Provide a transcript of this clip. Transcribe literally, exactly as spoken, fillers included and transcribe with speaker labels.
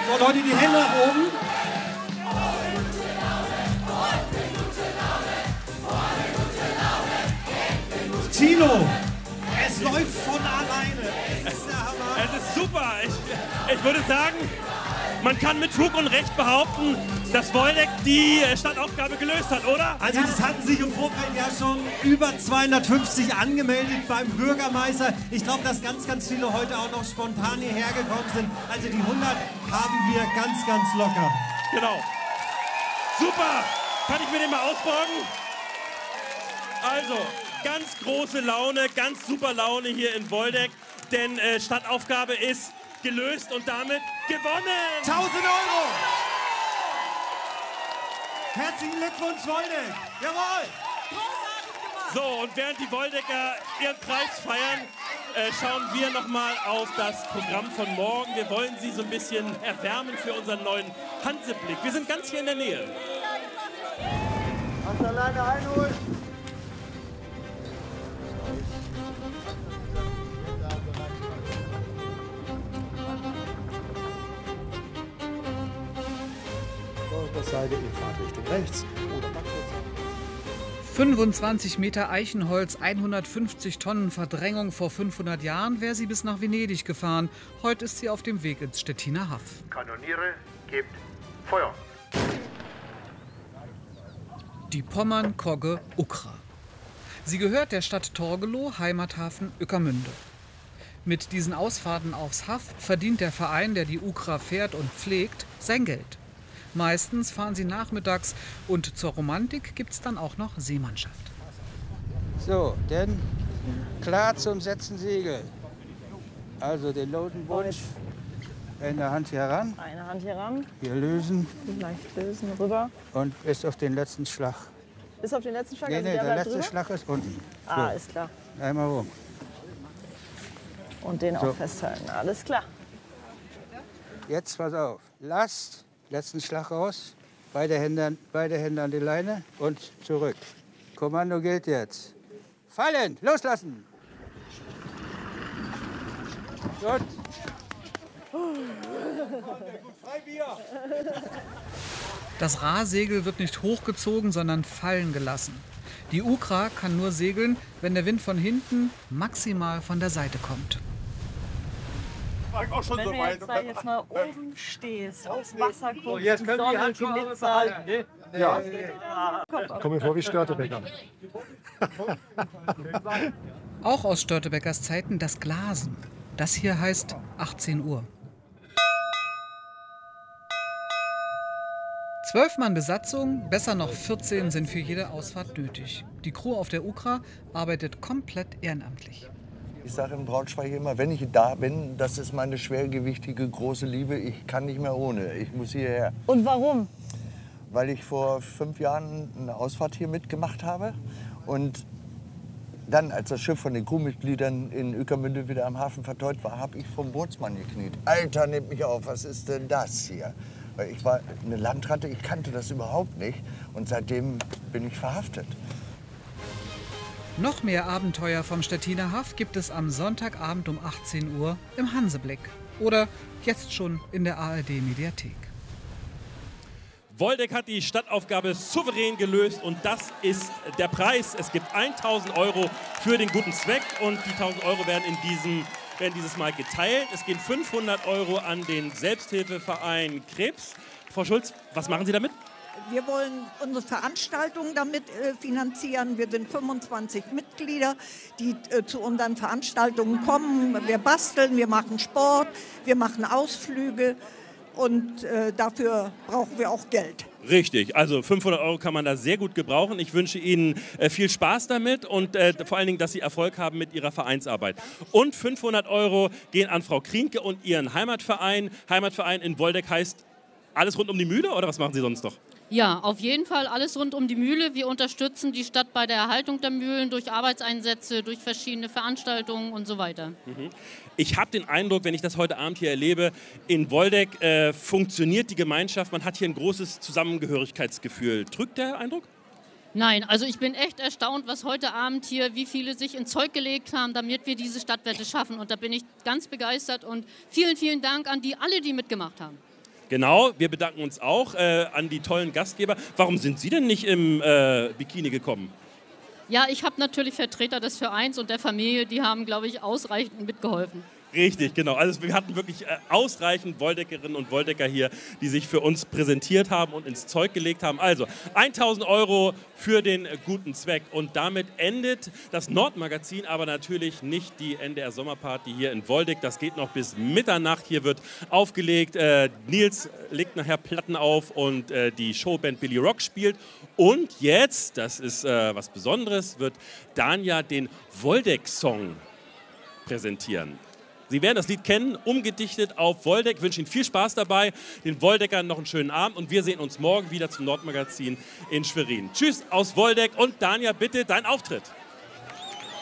Speaker 1: So, Leute, die Hände nach oben. Tino, es läuft von alleine. Es ist der Hammer.
Speaker 2: Es ist super. Ich, ich würde sagen, man kann mit Fug und Recht behaupten, dass Woldeck die Stadtaufgabe gelöst hat, oder?
Speaker 1: Also es hatten sich im Vorfeld ja schon über zweihundertfünfzig angemeldet beim Bürgermeister. Ich glaube, dass ganz, ganz viele heute auch noch spontan hierher gekommen sind. Also die hundert haben wir ganz, ganz locker.
Speaker 2: Genau. Super. Kann ich mir den mal ausborgen? Also, ganz große Laune, ganz super Laune hier in Woldeck. Denn äh, Stadtaufgabe ist gelöst und damit gewonnen.
Speaker 1: tausend Euro. Herzlichen Glückwunsch, Woldeck. Jawohl.
Speaker 2: So, und während die Woldecker ihren Preis feiern, äh, schauen wir noch mal auf das Programm von morgen. Wir wollen Sie so ein bisschen erwärmen für unseren neuen Hanseblick. Wir sind ganz hier in der Nähe.
Speaker 3: Kannst alleine einholen?
Speaker 4: Seite in Fahrtrichtung rechts oder
Speaker 5: fünfundzwanzig Meter Eichenholz, hundertfünfzig Tonnen Verdrängung. Vor fünfhundert Jahren wäre sie bis nach Venedig gefahren. Heute ist sie auf dem Weg ins Stettiner Haff.
Speaker 3: Kanoniere, gebt Feuer.
Speaker 5: Die Pommern-Kogge Ukra. Sie gehört der Stadt Torgelow, Heimathafen Ueckermünde. Mit diesen Ausfahrten aufs Haff verdient der Verein, der die Ukra fährt und pflegt, sein Geld. Meistens fahren sie nachmittags und zur Romantik gibt es dann auch noch Seemannschaft.
Speaker 6: So, denn klar zum Setzen Segel. Also den Lodenbund in der Hand hier ran.
Speaker 7: Eine Hand hier ran.
Speaker 6: Hier lösen.
Speaker 7: Leicht lösen, rüber.
Speaker 6: Und bis auf den letzten Schlag.
Speaker 7: Bis auf den letzten Schlag?
Speaker 6: Nee,
Speaker 7: also
Speaker 6: nee,
Speaker 7: der
Speaker 6: der letzte
Speaker 7: drüber?
Speaker 6: Schlag ist unten. So.
Speaker 7: Ah, ist klar.
Speaker 6: Einmal rum.
Speaker 7: Und den
Speaker 6: So.
Speaker 7: auch festhalten. Alles klar.
Speaker 6: Jetzt pass auf. Last, letzten Schlag raus. Beide Hände, beide Hände an die Leine und zurück. Kommando gilt jetzt. Fallen, loslassen. Gut.
Speaker 5: Das Rahsegel wird nicht hochgezogen, sondern fallen gelassen. Die Ukra kann nur segeln, wenn der Wind von hinten, maximal von der Seite kommt.
Speaker 7: Auch schon wenn so du jetzt da jetzt mal oben stehst, aufs Wasser guckst,
Speaker 4: So, jetzt
Speaker 7: die
Speaker 4: können die
Speaker 7: Sonne,
Speaker 4: Handschuhe
Speaker 7: die Blitze halten.
Speaker 4: Ne? Ja. Ich komme mir vor wie Störtebecker.
Speaker 5: Auch aus Störtebeckers Zeiten das Glasen. Das hier heißt achtzehn Uhr. Zwölf Mann Besatzung, besser noch vierzehn sind für jede Ausfahrt nötig. Die Crew auf der Ukra arbeitet komplett ehrenamtlich.
Speaker 8: Ich sage in Braunschweig immer, wenn ich da bin, das ist meine schwergewichtige große Liebe. Ich kann nicht mehr ohne. Ich muss hierher.
Speaker 7: Und warum?
Speaker 8: Weil ich vor fünf Jahren eine Ausfahrt hier mitgemacht habe. Und dann, als das Schiff von den Crewmitgliedern in Ueckermünde wieder am Hafen verteut war, habe ich vom Bootsmann gekniet. Alter, nehmt mich auf, was ist denn das hier? Weil ich war eine Landratte, ich kannte das überhaupt nicht. Und seitdem bin ich verhaftet.
Speaker 5: Noch mehr Abenteuer vom Stettiner Haff gibt es am Sonntagabend um achtzehn Uhr im Hanseblick. Oder jetzt schon in der A R D-Mediathek.
Speaker 2: Woldeck hat die Stadtaufgabe souverän gelöst und das ist der Preis. Es gibt tausend Euro für den guten Zweck und die tausend Euro werden, in diesem, werden dieses Mal geteilt. Es gehen fünfhundert Euro an den Selbsthilfeverein Krebs. Frau Schulz, was machen Sie damit?
Speaker 9: Wir wollen unsere Veranstaltungen damit äh, finanzieren. Wir sind fünfundzwanzig Mitglieder, die äh, zu unseren Veranstaltungen kommen. Wir basteln, wir machen Sport, wir machen Ausflüge und äh, dafür brauchen wir auch Geld.
Speaker 2: Richtig, also fünfhundert Euro kann man da sehr gut gebrauchen. Ich wünsche Ihnen äh, viel Spaß damit und äh, vor allen Dingen, dass Sie Erfolg haben mit Ihrer Vereinsarbeit. Und fünfhundert Euro gehen an Frau Krienke und Ihren Heimatverein. Heimatverein in Woldeck heißt alles rund um die Mühle oder was machen Sie sonst noch?
Speaker 10: Ja, auf jeden Fall alles rund um die Mühle. Wir unterstützen die Stadt bei der Erhaltung der Mühlen durch Arbeitseinsätze, durch verschiedene Veranstaltungen und so weiter.
Speaker 2: Ich habe den Eindruck, wenn ich das heute Abend hier erlebe, in Woldeck äh, funktioniert die Gemeinschaft. Man hat hier ein großes Zusammengehörigkeitsgefühl. Trügt der Eindruck?
Speaker 10: Nein, also ich bin echt erstaunt, was heute Abend hier, wie viele sich ins Zeug gelegt haben, damit wir diese Stadtwette schaffen. Und da bin ich ganz begeistert und vielen, vielen Dank an die alle, die mitgemacht haben.
Speaker 2: Genau, wir bedanken uns auch äh, an die tollen Gastgeber. Warum sind Sie denn nicht im äh, Bikini gekommen?
Speaker 10: Ja, ich habe natürlich Vertreter des Vereins und der Familie, die haben, glaube ich, ausreichend mitgeholfen.
Speaker 2: Richtig, genau. Also wir hatten wirklich äh, ausreichend Wolldeckerinnen und Wolldecker hier, die sich für uns präsentiert haben und ins Zeug gelegt haben. Also tausend Euro für den äh, guten Zweck. Und damit endet das Nordmagazin, aber natürlich nicht die N D R Sommerparty hier in Woldeck. Das geht noch bis Mitternacht. Hier wird aufgelegt. Äh, Nils legt nachher Platten auf und äh, die Showband Billy Rock spielt. Und jetzt, das ist äh, was Besonderes, wird Danja den Woldeck-Song präsentieren. Sie werden das Lied kennen, umgedichtet auf Woldeck. Ich wünsche Ihnen viel Spaß dabei, den Woldeckern noch einen schönen Abend und wir sehen uns morgen wieder zum Nordmagazin in Schwerin. Tschüss aus Woldeck und Danja, bitte dein Auftritt.